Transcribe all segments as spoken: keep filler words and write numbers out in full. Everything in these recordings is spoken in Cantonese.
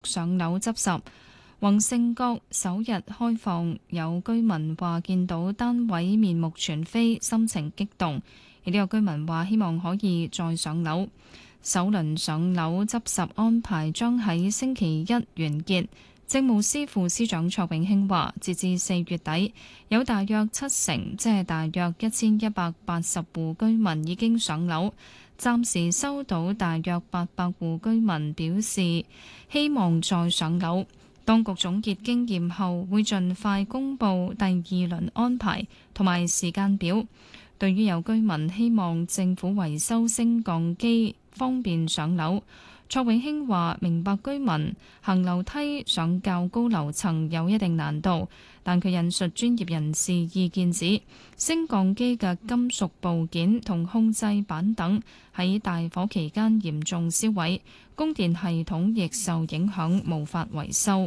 上樓執拾。宏盛閣首日開放，有居民話見到單位面目全非，心情激動。亦都有居民話希望可以再上樓。首輪上樓執拾安排將喺星期一完結。政務司副司長卓永興話，截至四月底，有大約七成，即係大約一千一百八十戶居民已經上樓。暫時收到大約八百戶居民表示希望再上樓。當局總結經驗後，會盡快公布第二輪安排同埋時間表。對於有居民希望政府維修升降機方便上樓，卓永興話明白居民行樓梯上較高樓層有一定難度，但佢引述專業人士意見指，升降機嘅金屬部件同控制板等喺大火期間嚴重燒毀，供電系統亦受影響，無法維修。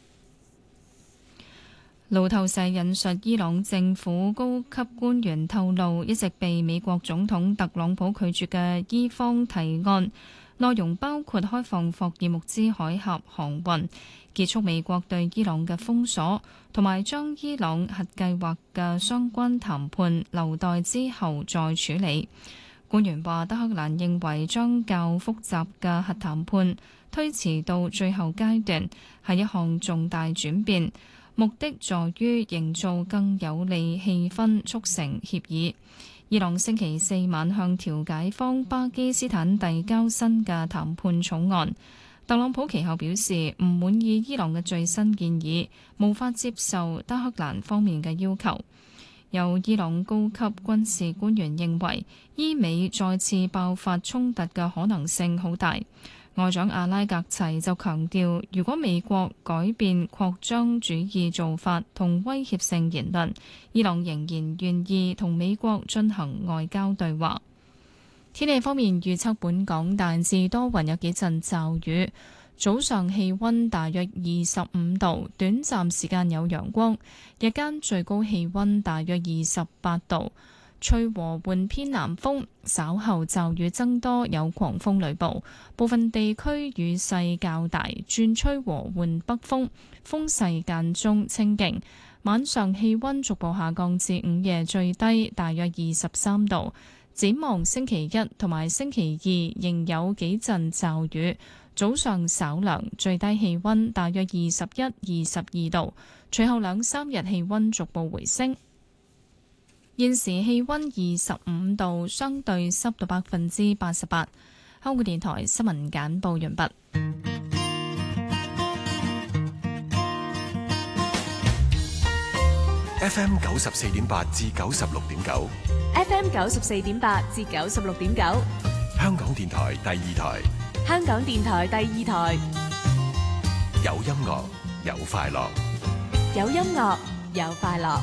路透社引述伊朗政府高級官員透露，一直被美國總統特朗普拒絕嘅伊方提案，內容包括開放霍爾木茲海峽航運、結束美國對伊朗嘅封鎖，同埋將伊朗核計劃嘅相關談判留待之後再處理。官員話，德黑蘭認為將較複雜嘅核談判推遲到最後階段係一項重大轉變，目的在於營造更有利氣氛，促成協議。伊朗星期四晚向調解方巴基斯坦遞交新嘅談判草案。特朗普其後表示唔滿意伊朗嘅最新建議，無法接受德黑蘭方面嘅要求。有伊朗高級軍事官員認為，伊美再次爆發衝突嘅可能性好大。外長阿拉格齊就強調，如果美國改變擴張主義做法同威脅性言論，伊朗仍然願意同美國進行外交對話。天氣方面預測，本港大致多雲，有幾陣驟雨，早上氣溫大約二十五度，短暫時間有陽光，日間最高氣溫大約二十八度。吹和緩偏南風，稍後驟雨增多，有狂風雷暴，部分地區雨勢較大，轉吹和緩北風，風勢間中清勁。晚上氣溫逐步下降至午夜最低大約二十三度。展望星期一同埋星期二仍有幾陣驟雨，早上稍涼，最低氣溫大約二十一、二十二度。隨後兩三日氣溫逐步回升。現時氣溫二十五度，相對濕度百分之八十八。香港電台新聞簡報完畢。 F M 九十四點八至九十六點九 ，F M 九十四點八至九十六點九， 香港電台第二台， 香港電台第二台， 有音樂有快樂， 有音樂有快樂。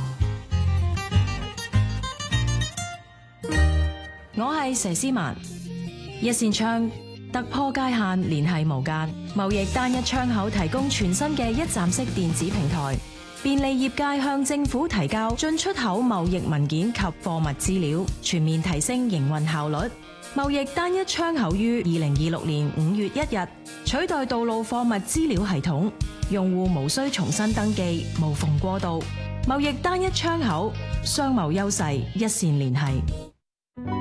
我係佘詩曼，一線窗突破界限，聯繫無間，貿易單一窗口提供全新嘅一站式電子平台，便利業界向政府提交進出口貿易文件及貨物資料，全面提升營運效率。貿易單一窗口於二零二六年五月一日取代道路貨物資料系統，用戶無需重新登記，無縫過渡。貿易單一窗口，商貿優勢一線聯繫。